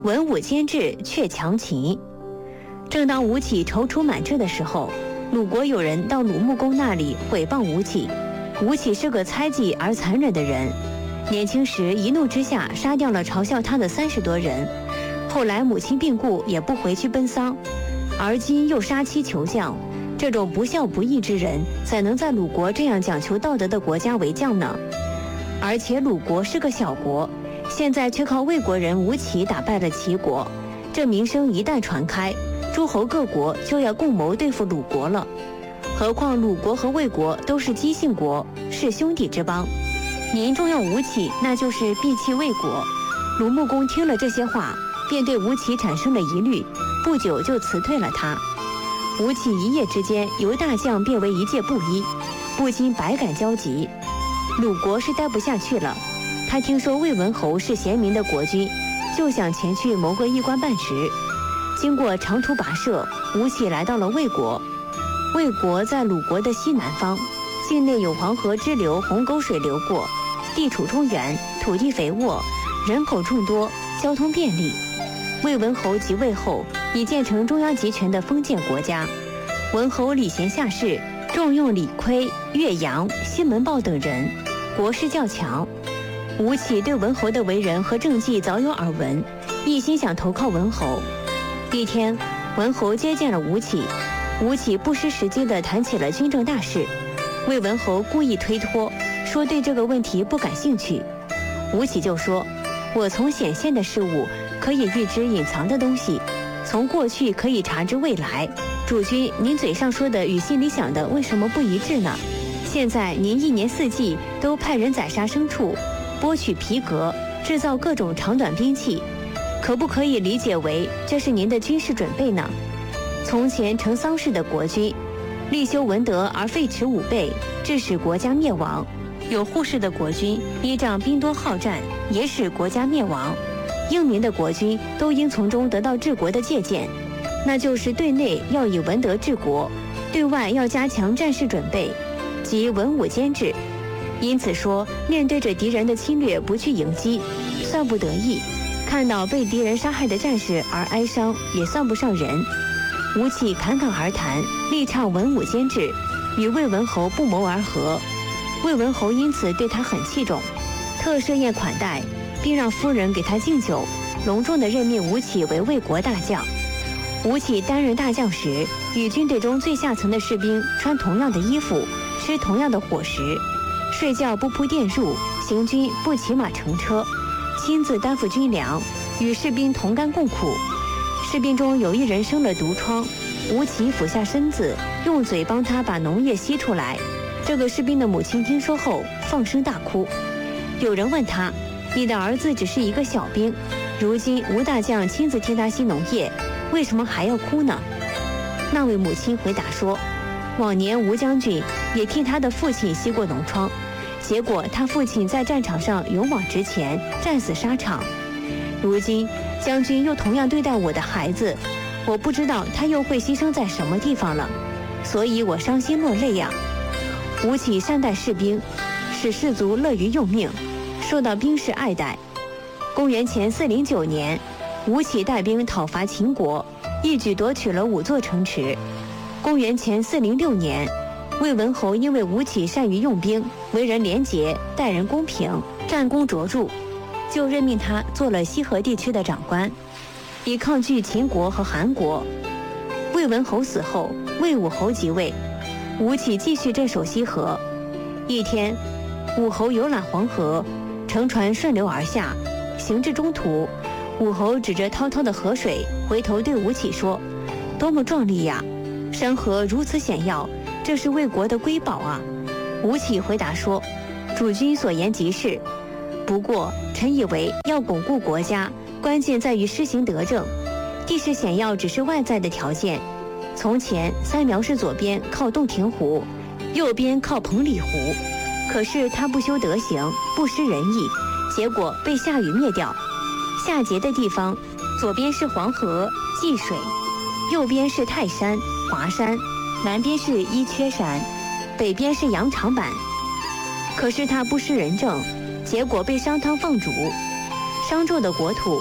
文武兼治，却强秦。正当吴起踌躇满志的时候，鲁国有人到鲁穆公那里诽谤吴起。吴起是个猜忌而残忍的人，年轻时一怒之下杀掉了嘲笑他的30多人，后来母亲病故也不回去奔丧，而今又杀妻求将，这种不孝不义之人，怎能在鲁国这样讲求道德的国家为将呢？而且鲁国是个小国，现在却靠魏国人吴起打败了齐国，这名声一旦传开，诸侯各国就要共谋对付鲁国了。何况鲁国和魏国都是姬姓国，是兄弟之邦，您重用吴起，那就是鄙弃魏国。鲁穆公听了这些话，便对吴起产生了疑虑，不久就辞退了他。吴起一夜之间由大将变为一介布衣，不禁百感交集。鲁国是待不下去了，他听说魏文侯是贤明的国君，就想前去谋个一官半职。经过长途跋涉，吴起来到了魏国。魏国在鲁国的西南方，境内有黄河支流鸿沟水流过，地处中原，土地肥沃，人口众多，交通便利。魏文侯即位后，已建成中央集权的封建国家。文侯礼贤下士，重用李悝、岳阳、西门豹等人，国势较强。吴起对文侯的为人和政绩早有耳闻，一心想投靠文侯。一天，文侯接见了吴起，吴起不失时机地谈起了军政大事。魏文侯故意推脱，说对这个问题不感兴趣。吴起就说：“我从显现的事物可以预知隐藏的东西，从过去可以查知未来。主君，您嘴上说的与心里想的为什么不一致呢？现在您一年四季都派人宰杀牲畜，剥取皮革，制造各种长短兵器，可不可以理解为这是您的军事准备呢？从前成丧事的国君，力修文德而废弛武备，致使国家灭亡；有护士的国君，依仗兵多好战，也使国家灭亡。英明的国君都应从中得到治国的借鉴，那就是对内要以文德治国，对外要加强战事准备，即文武兼治。因此说，面对着敌人的侵略不去迎击，算不得意；看到被敌人杀害的战士而哀伤，也算不上人。吴起侃侃而谈，力倡文武兼治，与魏文侯不谋而合。魏文侯因此对他很器重，特设宴款待，并让夫人给他敬酒，隆重地任命吴起为魏国大将。吴起担任大将时，与军队中最下层的士兵穿同样的衣服，吃同样的伙食，睡觉不铺垫褥，行军不骑马乘车，亲自担负军粮，与士兵同甘共苦。士兵中有一人生了毒疮，吴起俯下身子，用嘴帮他把脓液吸出来。这个士兵的母亲听说后放声大哭。有人问他：“你的儿子只是一个小兵，如今吴大将亲自替他吸脓液，为什么还要哭呢？”那位母亲回答说：“往年吴将军也替他的父亲吸过脓疮，结果他父亲在战场上勇往直前，战死沙场。如今将军又同样对待我的孩子，我不知道他又会牺牲在什么地方了，所以我伤心落泪呀。”吴起善待士兵，使士卒乐于用命，受到兵士爱戴。公元前409年，吴起带兵讨伐秦国，一举夺取了5座城池。公元前406年，魏文侯因为吴起善于用兵，为人廉洁，待人公平，战功卓著，就任命他做了西河地区的长官，以抗拒秦国和韩国。魏文侯死后，魏武侯即位，吴起继续镇守西河。一天，武侯游览黄河，乘船顺流而下，行至中途，武侯指着滔滔的河水，回头对吴起说：“多么壮丽呀！山河如此险要，这是魏国的瑰宝啊！”吴起回答说：“主君所言极是，不过臣以为要巩固国家，关键在于施行德政，地势险要只是外在的条件。从前三苗氏左边靠洞庭湖，右边靠彭蠡湖，可是他不修德行，不施仁义，结果被夏禹灭掉。夏桀的地方，左边是黄河、济水，右边是泰山、华山，南边是伊阙山，北边是羊肠坂。可是他不施仁政，结果被商汤放逐。商纣的国土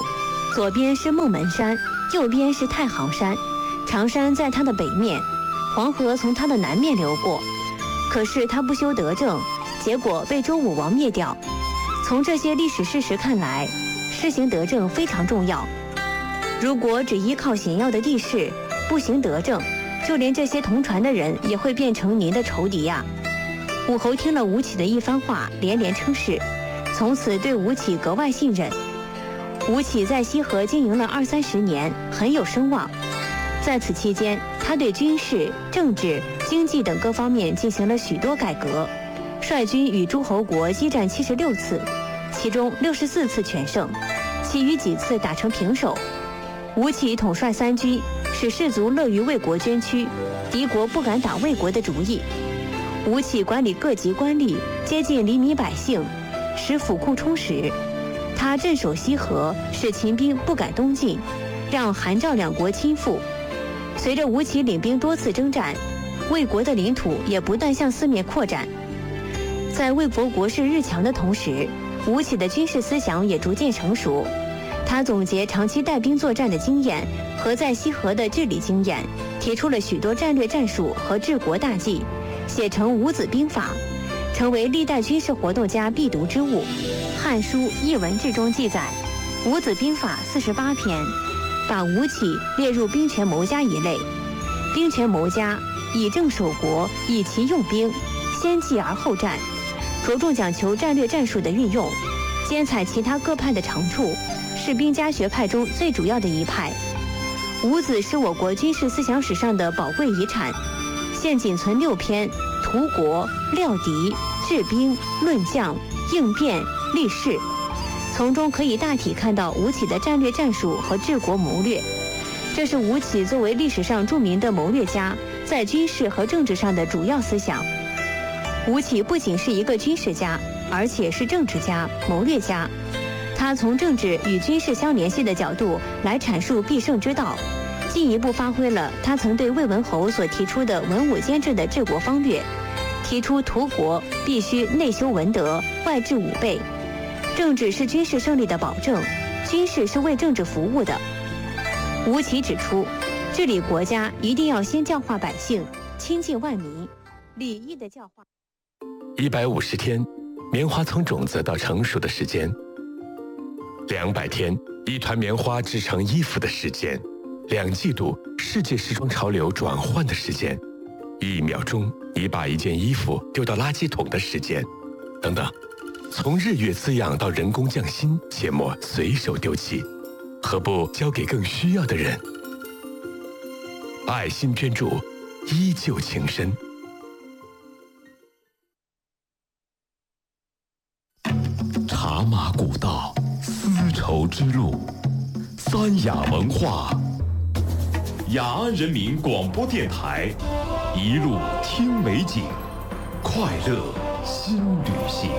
左边是孟门山，右边是太行山，常山在他的北面，黄河从他的南面流过。可是他不修德政，结果被周武王灭掉。从这些历史事实看来，施行德政非常重要。如果只依靠险要的地势，不行德政，就连这些同船的人也会变成您的仇敌呀。武侯听了吴起的一番话，连连称是，从此对吴起格外信任。吴起在西河经营了20-30年，很有声望。在此期间，他对军事、政治、经济等各方面进行了许多改革，率军与诸侯国激战76次，其中64次全胜，其余几次打成平手。吴起统帅3军，使士卒乐于为国捐躯，敌国不敢打魏国的主意。吴起管理各级官吏，接近黎民百姓，使府库充实。他镇守西河，使秦兵不敢东进，让韩赵两国亲附。随着吴起领兵多次征战，魏国的领土也不断向四面扩展。在魏国国势日强的同时，吴起的军事思想也逐渐成熟。他总结长期带兵作战的经验和在西河的治理经验，提出了许多战略战术和治国大计，写成《五子兵法》，成为历代军事活动家必读之物。《汉书·艺文志》中记载，《五子兵法》48篇，把吴起列入兵权谋家一类。兵权谋家以政守国，以其用兵，先计而后战，着重讲求战略战术的运用，兼采其他各派的长处，是兵家学派中最主要的一派。五子是我国军事思想史上的宝贵遗产，现仅存6篇：图国、料敌、治兵、论将、应变、立事。从中可以大体看到吴起的战略战术和治国谋略。这是吴起作为历史上著名的谋略家，在军事和政治上的主要思想。吴起不仅是一个军事家，而且是政治家、谋略家。他从政治与军事相联系的角度来阐述必胜之道，进一步发挥了他曾对魏文侯所提出的文武兼治的治国方略，提出图国必须内修文德，外治武备。政治是军事胜利的保证，军事是为政治服务的。吴起指出，治理国家一定要先教化百姓，亲近万民，礼义的教化。 150天，棉花从种子到成熟的时间；200天，一团棉花织成衣服的时间；2季度，世界时装潮流转换的时间；1秒钟，你把一件衣服丢到垃圾桶的时间，等等。从日月滋养到人工匠心，切莫随手丢弃，何不交给更需要的人？爱心捐助，依旧情深。 茶马古道，丝绸之路，三雅文化，雅安人民广播电台，一路听美景，快乐新旅行。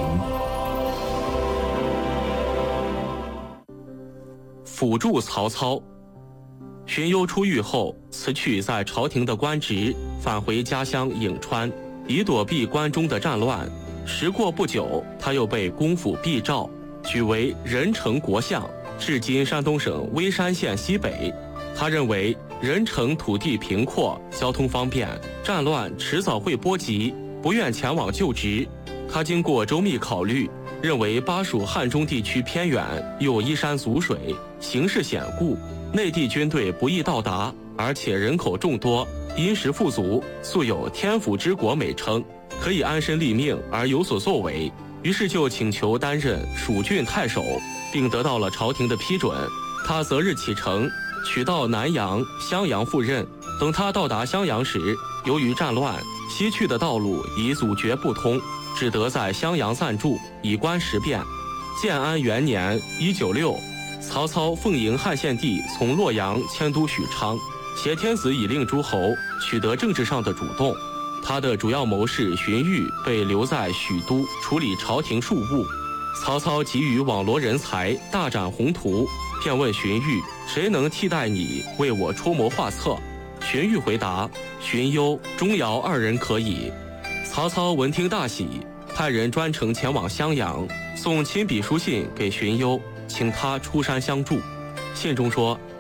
辅助曹操。荀攸出狱后，辞去在朝廷的官职，返回家乡颍川，以躲避关中的战乱。时过不久，他又被公府毕召，举为任城国相，至今山东省微山县西北。他认为任城土地平阔，交通方便，战乱迟早会波及，不愿前往就职。他经过周密考虑，认为巴蜀汉中地区偏远，又依山阻水，形势险固，内地军队不易到达，而且人口众多，殷实富足，素有天府之国美称，可以安身立命而有所作为。于是就请求担任蜀郡太守，并得到了朝廷的批准。他择日启程，取道南阳、襄阳赴任。等他到达襄阳时，由于战乱，西去的道路已阻绝不通，只得在襄阳暂住，以观时变。建安元年196，曹操奉迎汉献帝从洛阳迁都许昌，挟天子以令诸侯，取得政治上的主动。他的主要谋士荀彧被留在许都处理朝廷庶务。曹操急于网罗人才，大展宏图，便问荀彧：谁能替代你为我出谋划策？荀彧回答：荀攸、钟繇2人可以。曹操闻听大喜，派人专程前往襄阳，送亲笔书信给荀攸，请他出山相助。 信中说，